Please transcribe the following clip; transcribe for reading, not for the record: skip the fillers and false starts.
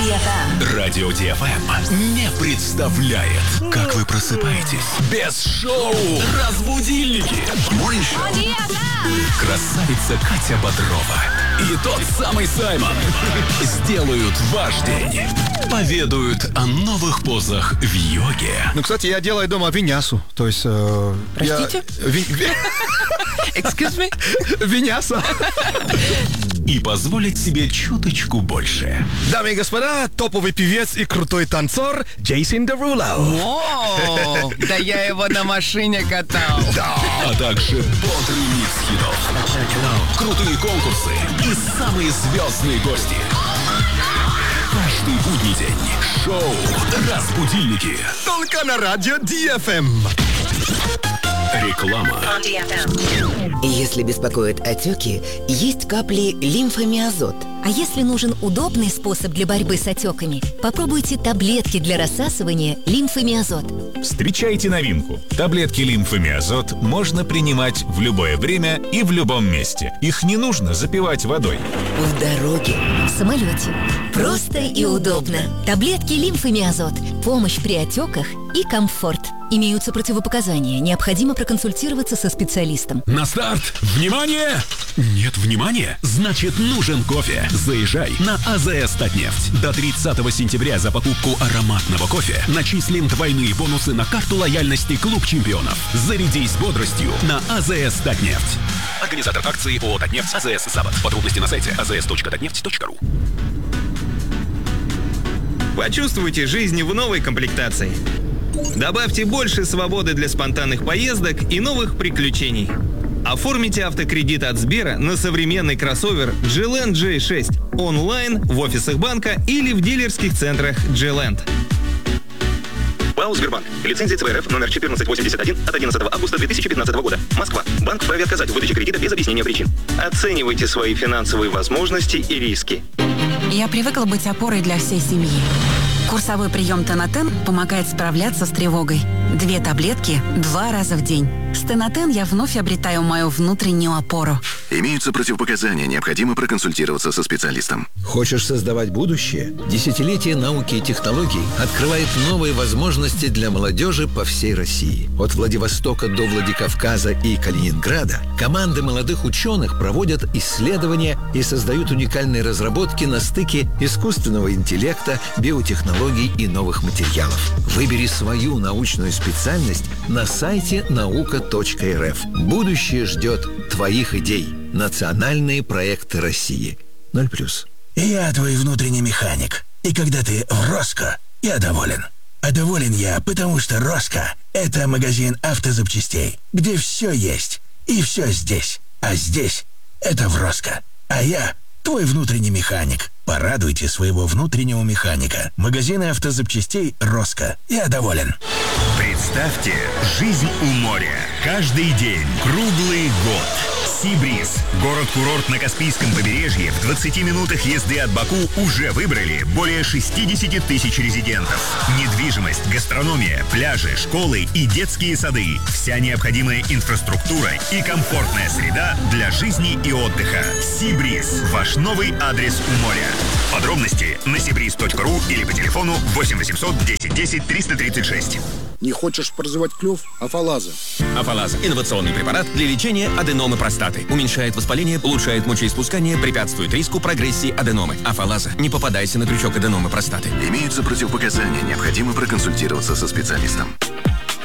DFM. Радио DFM не представляет, как вы просыпаетесь без шоу «Разбудильники». Красавица Катя Бодрова и тот самый Саймон сделают ваш день. Поведают о новых позах в йоге. Ну, кстати, я делаю дома винясу. То есть... Простите? Excuse me? Виняса. И позволить себе чуточку больше. Дамы и господа, топовый певец и крутой танцор Джейсон Деруло. О, да я его на машине катал. А также бодрый микс хитов, крутые конкурсы и самые звездные гости. Каждый будний день шоу «Разбудильники». Только на радио DFM. Реклама. Если беспокоят отеки, есть капли лимфомиазот. А если нужен удобный способ для борьбы с отеками, попробуйте таблетки для рассасывания лимфомиазот. Встречайте новинку. Таблетки лимфомиазот можно принимать в любое время и в любом месте. Их не нужно запивать водой. В дороге. В самолете. Просто и удобно. Таблетки лимфомиазот. Помощь при отеках и комфорт. Имеются противопоказания. Необходимо проконсультироваться со специалистом. На старт! Внимание! Нет внимания? Значит, нужен кофе. Заезжай на АЗС «Татнефть». До 30 сентября за покупку ароматного кофе начислим двойные бонусы на карту лояльности «Клуб чемпионов». Зарядись бодростью на АЗС «Татнефть». Организатор акции ООО «Татнефть» АЗС «Запад». Подробности на сайте azs.tatneft.ru. Почувствуйте жизнь в новой комплектации. Добавьте больше свободы для спонтанных поездок и новых приключений. Оформите автокредит от Сбера на современный кроссовер G-Land J6 онлайн, в офисах банка или в дилерских центрах G-Land. ПАО «Сбербанк». Лицензия ЦБ РФ номер 1481 от 11 августа 2015 года. Москва. Банк вправе отказать в выдаче кредита без объяснения причин. Оценивайте свои финансовые возможности и риски. Я привыкла быть опорой для всей семьи. Курсовой прием Тонатен помогает справляться с тревогой. 2 таблетки 2 раза в день. С Тонатен я вновь обретаю мою внутреннюю опору. Имеются противопоказания, необходимо проконсультироваться со специалистом. Хочешь создавать будущее? Десятилетие науки и технологий открывает новые возможности для молодежи по всей России. От Владивостока до Владикавказа и Калининграда команды молодых ученых проводят исследования и создают уникальные разработки на стыке искусственного интеллекта, биотехнологий и новых материалов. Выбери свою научную специальность на сайте nauka.rf. Будущее ждет твоих идей. Национальные проекты России. 0+. Я твой внутренний механик. И когда ты в Роско, я доволен. А доволен я, потому что Роско – это магазин автозапчастей, где все есть. И все здесь. А здесь – это в Роско. А я твой внутренний механик. Порадуйте своего внутреннего механика. Магазины автозапчастей Роско. Я доволен. Представьте жизнь у моря. Каждый день, круглый год. Сибриз. Город-курорт на Каспийском побережье в 20 минутах езды от Баку уже выбрали более 60 тысяч резидентов. Недвижимость, гастрономия, пляжи, школы и детские сады. Вся необходимая инфраструктура и комфортная среда для жизни и отдыха. Сибриз. Ваш новый адрес у моря. Подробности на сибриз.ру или по телефону 8 800 10 10 336. Не хочешь прозевать клев? Афалаза. Афалаза – инновационный препарат для лечения аденомы простаты. Уменьшает воспаление, улучшает мочеиспускание, препятствует риску прогрессии аденомы. Афалаза. Не попадайся на крючок аденомы простаты. Имеются противопоказания, необходимо проконсультироваться со специалистом.